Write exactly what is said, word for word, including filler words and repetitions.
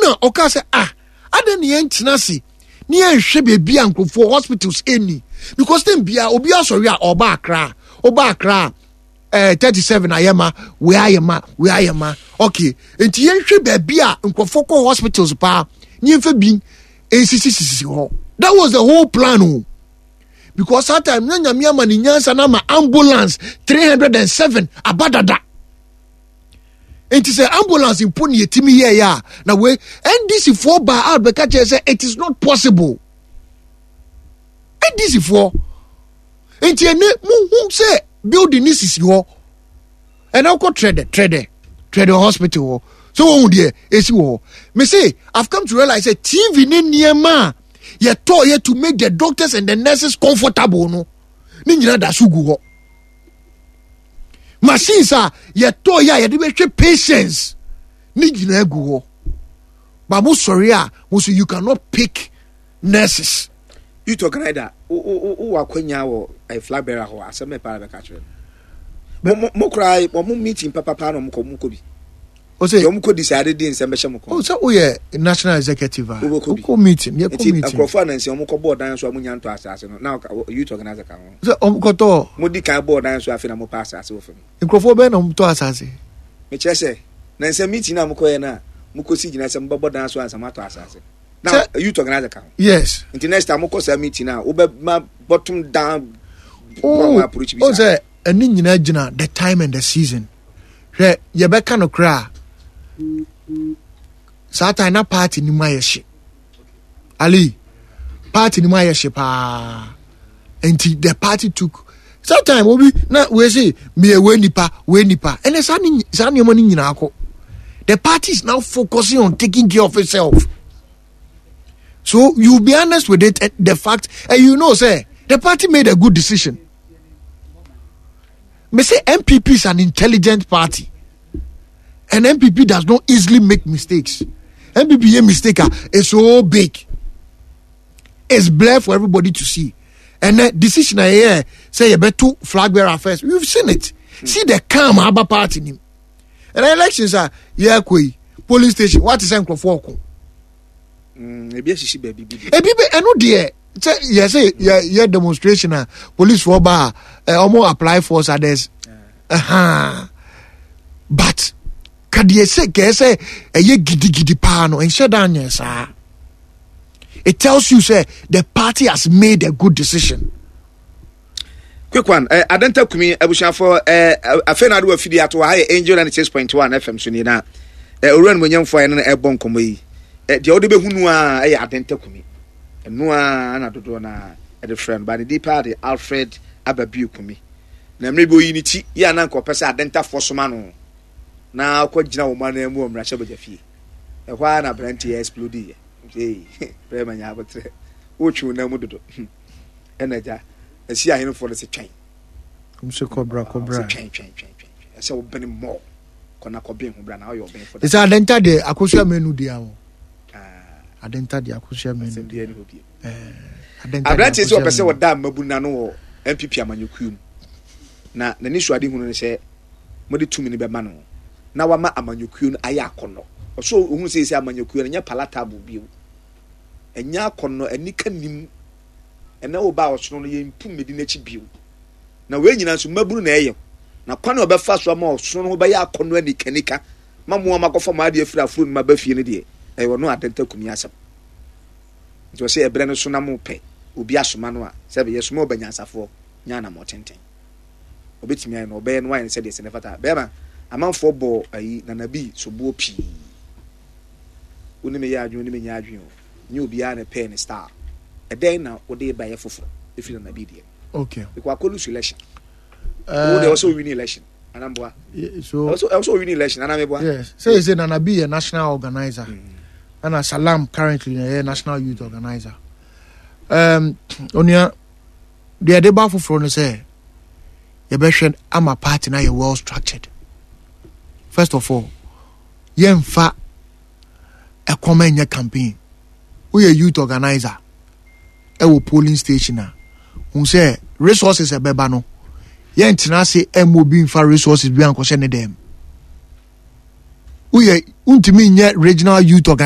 Una oka say ah ade ne yentina se ne yenhwe bebi ankrofo hospitals any because them bia obi asori a oba akra oba akra eh thirty-seven ayema we ayema we ayema okay enti yenhwe bebi a ankrofo ko hospitals pa ne yenfa bi ensisi ho. That was the whole plan oh. Because that time na nyame ama ni nyansa na ma ambulance three hundred seven abadada. Enti say ambulance in poni yetimi here ya na we N D C four by out beka say it is not possible. N D C four enti ene mu hu say building this is ho and now go trade trade trade hospital. So who there esi ho me say I've come to realize that T V ne niema ye to ye to make the doctors and the nurses comfortable no ni nyina da sugu ho machines are ye to ya ye dey treat patients ni nyina gu ho ba mo sorry a mo so you cannot pick nurses you talk like that o o o akwanya wo a flag bearer ho aseme para be catch mo mo cry mo meeting papa pa no mo ko mo ko bi o say you ko decide dey nsem be hye ko o say o ye national executive a ko meeting ye ko meeting akrofo na nsem mo ko board dan so amunya nto asase no now youth organizer ka ho so o ko to mo di kan board dan so afi na mo pass asase wo fam akrofo be na mo to asase me chese na nsem meeting na mo ko ye na mo ko si gina nsem board dan so ansam to asase now youth organizer ka ho yes until next time mo ko sa meeting na wo be bottom down oh o say ani nyina gina the time and the season hwe ye be ka no kra Sata na party ni mayeshi. Ali, party ni mayeshi pa. Enti the party took. Sometime obi na we say me we nipa we nipa. And sa ni sa ni money nyina akọ. The party is now focusing on taking care of itself. So you be honest with it, the fact, and you know say the party made a good decision. Me say M P P is an intelligent party. And M P P does not easily make mistakes. M P P mistake is so big. It's black for everybody to see. And the decision I hear say you better flag bearer first. We've seen it. Hmm. See the calm Abba party in him. And the elections are yeah, koi police station. What is Uncle Foko? Hmm. Maybe she baby. Baby, I know dear. Yes, yeah, yeah. Demonstration. Uh, police for bar. Uh, almost apply for others. Uh huh. But. Kadiye se kese eye gidi gidi pa no enche danye sa. It tells you say the party has made a good decision. Quick one, uh, Adenta Kumi abusha for eh afena do afidi ato ha Angel ninety-six point one F M so ni na eh oran monyamfo ya na e bon komo yi. Eh de ode behunu a eh Adenta Kumi. Eno a na dodo na e de friend by the deep party Alfred Ababiu Kumi. Na mre bo yi ni ti ya na nko pese Adenta Fosoma no. Na ko gina wo man mu omra hye bojafie e kwa na branti explode eh prema nya abotre wo twu na mu dodo enaja asi ahene for the twen umse cobra cobra twen twen twen twen ase wo bene mo kona ko ben ho bra na yo ben for it's Adenta de akosua menu dia wo ah Adenta de akosua menu dia ni hobi eh Adenta abranti so pese wo da mabu na no wo M P P amanyokuum na na ni suade hunu ne se mo de tumi ni be ma no na wama amanyokuo no aya akono so ohun se se amanyokuo no nya palatable bio enya akono anika nim ena wo ba osono no ye mpum medi na chi bio na we nyina so maburu na eye na kwane obefa so ma osono no ba ya akono anika nika mamu ma kofa ma de afira afuru ma ba fie ne de e wo no Adenta Kumi asem nti se ebre no so na mo pe obi asoma no a se be yeso mo banyansafo nya na mo tenten obetimi ayi no obe no wa se de se ne fata be ma amanfo bo ayi na nabi so bo pi woni me ya adwun ni me nya adwun ni obi a na pe ne star e den na wo de ba ye foforo e fi na nabi de okay because akolu election uh wo de also win election anamboa so also also win election anameboa yes say say na nabi a national organizer mm. and Salam currently a national youth organizer um onia de de ba foforo no say ye be hwe ama party na ye well structured. First of all, yemfa a common campaign. We a youth organizer. E wo polling station na. Un say resources e beba no. Yentina say M O B infa resources bi anko hye ne dem. We untimi nye regional youth organizer.